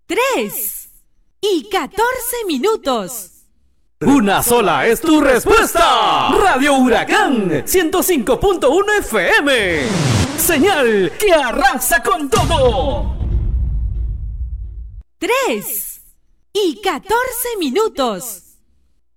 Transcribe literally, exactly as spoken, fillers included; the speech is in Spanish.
tres y catorce minutos. Una sola es tu respuesta. Radio Huracán ciento cinco punto uno F M. Señal que arrasa con todo. tres y catorce minutos.